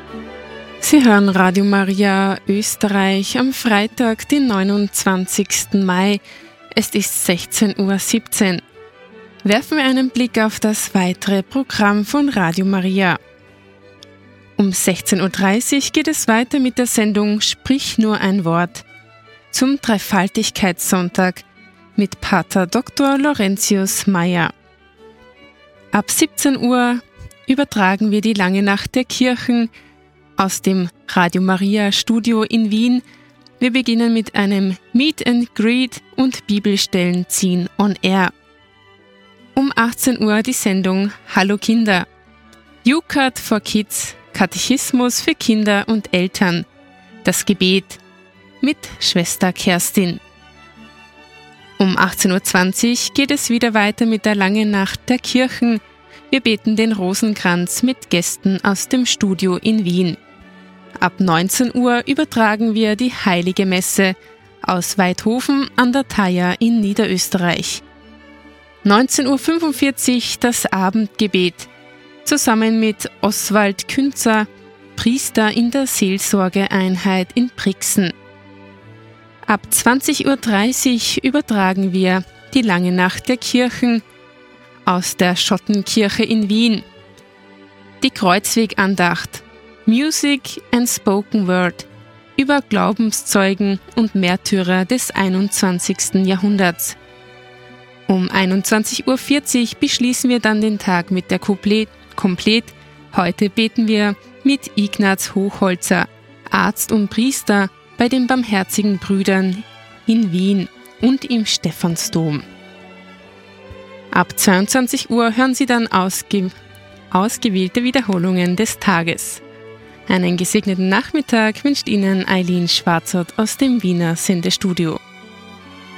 Sie hören Radio Maria Österreich am Freitag, den 29. Mai. Es ist 16:17 Uhr. Werfen wir einen Blick auf das weitere Programm von Radio Maria. Um 16:30 Uhr geht es weiter mit der Sendung Sprich nur ein Wort zum Dreifaltigkeitssonntag mit Pater Dr. Laurentius Meyer. Ab 17 Uhr übertragen wir die Lange Nacht der Kirchen aus dem Radio Maria Studio in Wien. Wir beginnen mit einem Meet and Greet und Bibelstellen ziehen on Air. Um 18 Uhr die Sendung Hallo Kinder. YouCut for Kids, Katechismus für Kinder und Eltern. Das Gebet mit Schwester Kerstin. Um 18:20 Uhr geht es wieder weiter mit der Langen Nacht der Kirchen. Wir beten den Rosenkranz mit Gästen aus dem Studio in Wien. Ab 19 Uhr übertragen wir die Heilige Messe aus Weidhofen an der Thaya in Niederösterreich. 19:45 Uhr das Abendgebet zusammen mit Oswald Künzer, Priester in der Seelsorgeeinheit in Brixen. Ab 20:30 Uhr übertragen wir die Lange Nacht der Kirchen aus der Schottenkirche in Wien. Die Kreuzwegandacht, Music and Spoken Word über Glaubenszeugen und Märtyrer des 21. Jahrhunderts. Um 21:40 Uhr beschließen wir dann den Tag mit der Komplett. Heute beten wir mit Ignaz Hochholzer, Arzt und Priester bei den Barmherzigen Brüdern in Wien und im Stephansdom. Ab 22 Uhr hören Sie dann ausgewählte Wiederholungen des Tages. Einen gesegneten Nachmittag wünscht Ihnen Eileen Schwarzert aus dem Wiener Sendestudio.